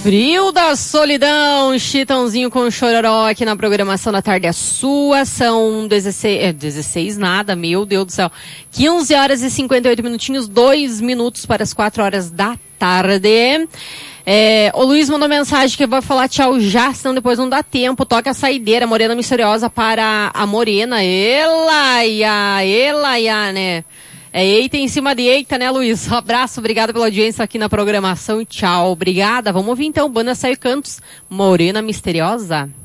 Frio da solidão, Chitãozinho com Chororó aqui na programação da tarde é sua, são 16 nada, meu Deus do céu, 15 horas e 58 minutinhos, 2 minutos para as 4 horas da tarde. O Luiz mandou mensagem que vai falar tchau já, senão depois não dá tempo. Toca a saideira, Morena Misteriosa para a Morena. Ela, né? É eita em cima de eita, né, Luiz? Um abraço, obrigada pela audiência aqui na programação. Tchau, obrigada. Vamos ouvir então, Banda Saiu Cantos, Morena Misteriosa.